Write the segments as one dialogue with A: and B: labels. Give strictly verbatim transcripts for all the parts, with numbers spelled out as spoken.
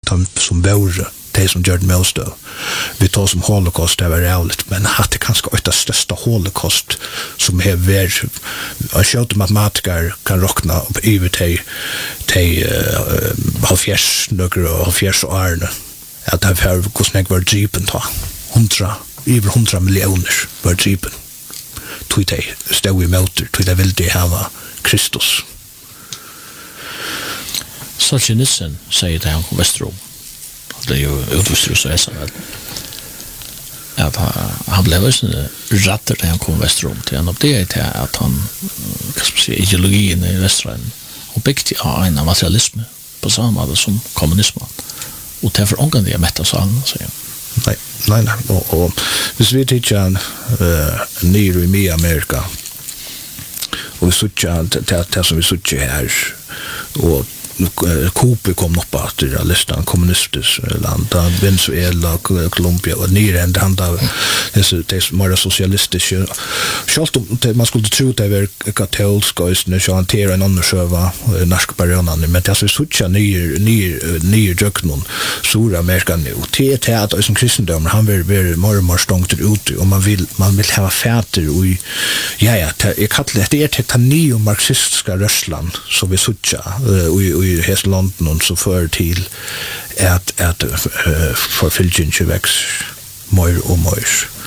A: de som vore, de som gjør det motstøv. Vi tar som holocaust, det var rævligt, men at det kanskje er det største holocaust som har vært, og skjøte matematiker kan råkna opp over til halvfjerds nøkker og halvfjerds årene, at det har hvordan jeg var dripen ta, hundra, over hundra millioner var dripen, tog de stod i møter, tog de ville hava Kristus.
B: Solzhenitsyn sier det han kom Vesterålen. Det er jo utvisst så jeg sa vel. At han ble også ratter da han kom Vesterålen til han oppdaget til at han, hva skal man si, ideologien i Vesterålen og bygde av en materialisme på samme måte som kommunismen. Og til for ångan de er mett av sangen, sier han.
A: Nei, nei, nei. Og, og hvis vi tidsjer han uh, nyr i mye Amerika, og vi suttjer han til det som vi suttjer her, og Kuba kom upp att det listan kommunistiskt land där Venezuela, Colombia och nyren han där det det mer socialistiska schalt man skulle tro det var katolska östne så hantera en annan sjöva norska barionen men det så sucha ny ny ny jöknon sura Amerika nu det är att som kristendom han vill vara mer och mer stångt ut och man vill man vill ha fäter och ja ja jag kallar det är det neo marxistiska Ryssland så vi sucha och i hela London så för till att att uh, förfylgjen väx mer och mer.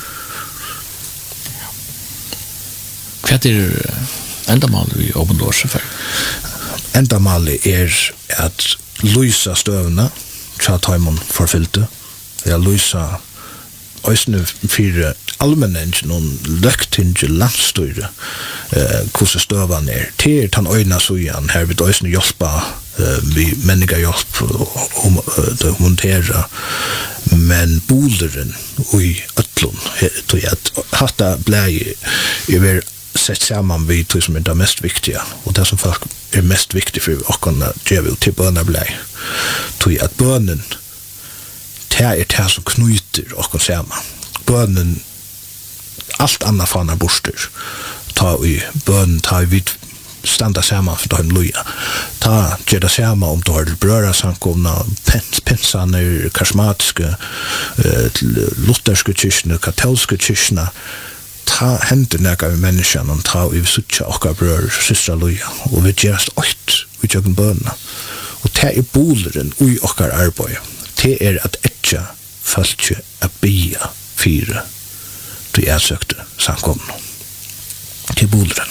B: Vad är ändamål vi Open Doors för?
A: Ändamål är att lysa stövna så att man förfyllte. Jag lysa ösnu för allmännen någon lökting landstyre eh hur stövan är till han öjna så igen här vid ösnu hjälpa vi människa hjälp om att montera men bolderen i ötlon då att hatta blä över sett samman vi två som är det mest viktiga och det som folk är mest viktigt för och kan ge vi till böna blä då att bönen det är det som knyter och samman bönen allt annat fanna borster ta i bön ta i vid standa samman för dem loja ta gera samman om då det bröra samkomna pens pensaner karismatiska eh, lutherska kyrkna katolska kyrkna ta händer näga med människan och ta i sucha och bröra systrar loja och vi just åt vi jag kan böna och ta i boleren ui och arbete det är att etcha fölkje att bia fyra till jag sökte samkomna till boleren.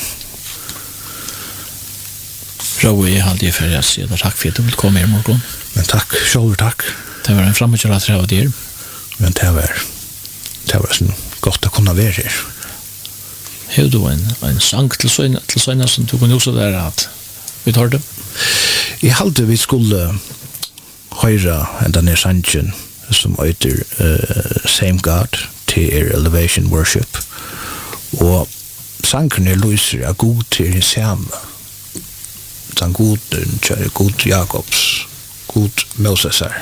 B: Rau, jeg hadde jeg for jeg sier takk for at du vil komme her i morgen.
A: Men takk, sjølver takk.
B: Det var en fremmedkjøret at jeg var der.
A: Men det var, det var sånn godt å kunne være her.
B: Har du en, en sang til søgnet som du kunne også der at vi tar det?
A: Jeg hadde vi skulle høre en denne sangen som heter uh, Same God til er Elevation Worship. Og sangen er lyser av god til det samme. Den guden, god Jakobs, god Mosesar.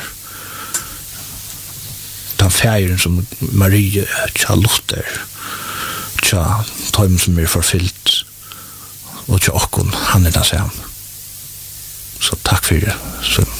A: Den färgen som Maria tja Luther, tja Tom som är förfyllt och tja Okon, han är den sam. Så tack för det. Så